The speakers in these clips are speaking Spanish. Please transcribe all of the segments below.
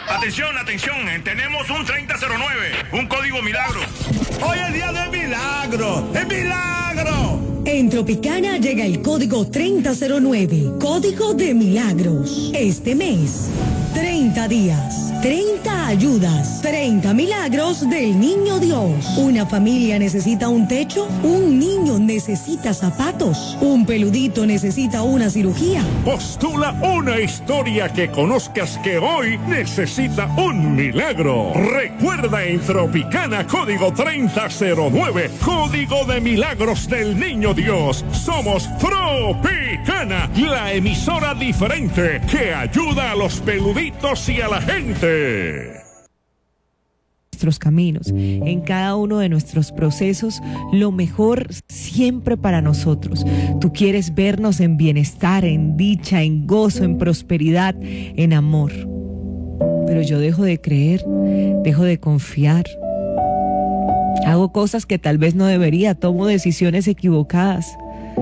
Atención, atención, tenemos un 3009, un código milagro. Hoy es día de milagro, ¡es milagro! En Tropicana llega el código 3009, código de milagros. Este mes, 30 días, 30 ayudas, 30 milagros del Niño Dios. Una familia necesita un techo, un niño necesita zapatos, un peludito necesita una cirugía. Postula una historia que conozcas que hoy necesita un milagro. Recuerda en Tropicana código 3009, código de milagros del Niño Dios. Somos Tropicana, la emisora diferente que ayuda a los peluditos y a la gente. Nuestros caminos, en cada uno de nuestros procesos, lo mejor siempre para nosotros. Tú quieres vernos en bienestar, en dicha, en gozo, en prosperidad, en amor. Pero yo dejo de creer, dejo de confiar. Hago cosas que tal vez no debería, tomo decisiones equivocadas,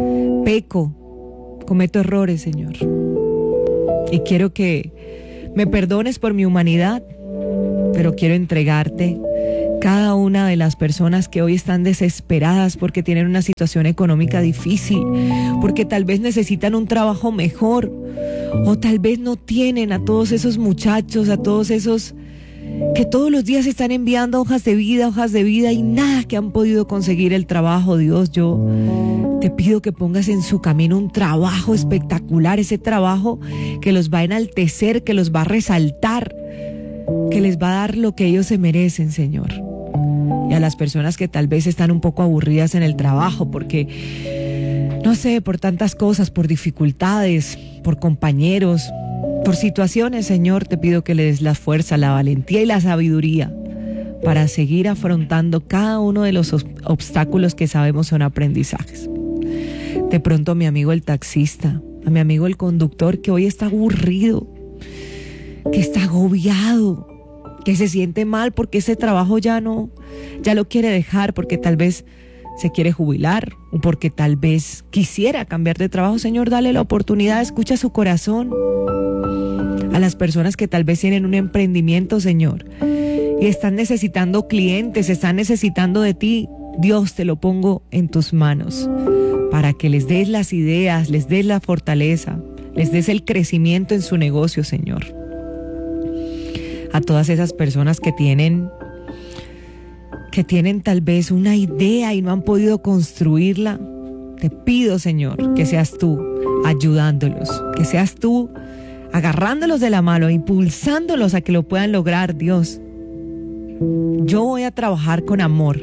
peco, cometo errores, Señor. Y quiero que me perdones por mi humanidad, pero quiero entregarte cada una de las personas que hoy están desesperadas porque tienen una situación económica difícil, porque tal vez necesitan un trabajo mejor, o tal vez no tienen, a todos esos muchachos, a todos esos que todos los días están enviando hojas de vida y nada que han podido conseguir el trabajo. Dios, yo te pido que pongas en su camino un trabajo espectacular, ese trabajo que los va a enaltecer, que los va a resaltar, que les va a dar lo que ellos se merecen, Señor. Y a las personas que tal vez están un poco aburridas en el trabajo porque, no sé, por tantas cosas, por dificultades, por compañeros, por situaciones, Señor, te pido que le des la fuerza, la valentía y la sabiduría para seguir afrontando cada uno de los obstáculos que sabemos son aprendizajes. De pronto a mi amigo el taxista, a mi amigo el conductor que hoy está aburrido, que está agobiado, que se siente mal porque ese trabajo ya lo quiere dejar, porque tal vez se quiere jubilar o porque tal vez quisiera cambiar de trabajo. Señor, dale la oportunidad, escucha su corazón. A las personas que tal vez tienen un emprendimiento, Señor, y están necesitando clientes, están necesitando de ti, Dios, te lo pongo en tus manos para que les des las ideas, les des la fortaleza, les des el crecimiento en su negocio, Señor. A todas esas personas que tienen tal vez una idea y no han podido construirla, te pido, Señor, que seas tú ayudándolos, que seas tú agarrándolos de la mano, impulsándolos a que lo puedan lograr, Dios. Yo voy a trabajar con amor.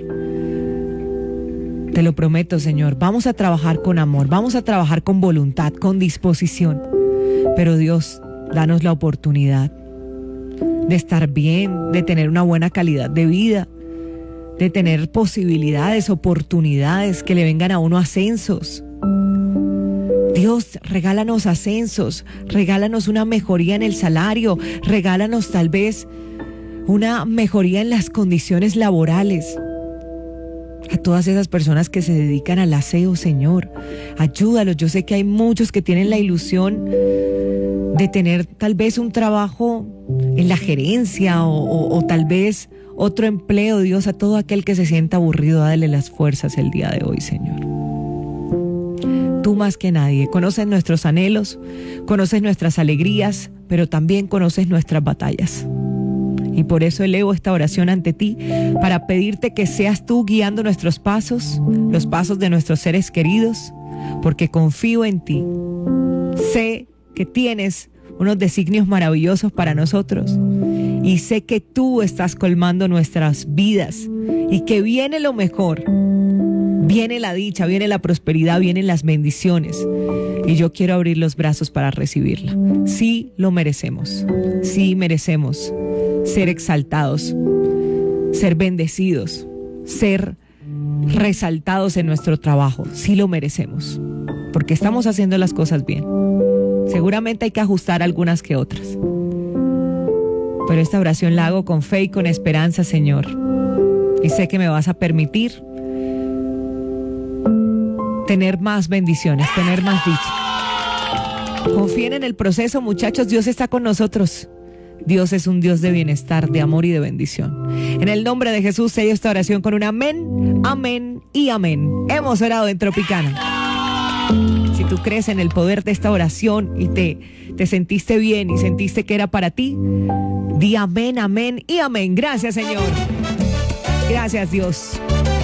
Te lo prometo, Señor. Vamos a trabajar con amor, vamos a trabajar con voluntad, con disposición. Pero Dios, danos la oportunidad de estar bien, de tener una buena calidad de vida, de tener posibilidades, oportunidades, que le vengan a uno ascensos. Dios, regálanos ascensos, regálanos una mejoría en el salario, regálanos tal vez una mejoría en las condiciones laborales. A todas esas personas que se dedican al aseo, Señor, ayúdalos. Yo sé que hay muchos que tienen la ilusión de tener tal vez un trabajo en la gerencia o tal vez otro empleo. Dios, a todo aquel que se sienta aburrido, dale las fuerzas el día de hoy, Señor. Tú más que nadie conoces nuestros anhelos, conoces nuestras alegrías, pero también conoces nuestras batallas. Y por eso elevo esta oración ante ti para pedirte que seas tú guiando nuestros pasos, los pasos de nuestros seres queridos, porque confío en ti. Sé que tienes unos designios maravillosos para nosotros y sé que tú estás colmando nuestras vidas y que viene lo mejor. Viene la dicha, viene la prosperidad, vienen las bendiciones. Y yo quiero abrir los brazos para recibirla. Sí lo merecemos. Sí merecemos ser exaltados, ser bendecidos, ser resaltados en nuestro trabajo. Sí lo merecemos. Porque estamos haciendo las cosas bien. Seguramente hay que ajustar algunas que otras. Pero esta oración la hago con fe y con esperanza, Señor. Y sé que me vas a permitir tener más bendiciones, tener más dicha. Confíen en el proceso, muchachos. Dios está con nosotros. Dios es un Dios de bienestar, de amor y de bendición. En el nombre de Jesús, sello esta oración con un amén, amén y amén. Hemos orado en Tropicana. Si tú crees en el poder de esta oración y te sentiste bien y sentiste que era para ti, di amén, amén y amén. Gracias, Señor. Gracias, Dios.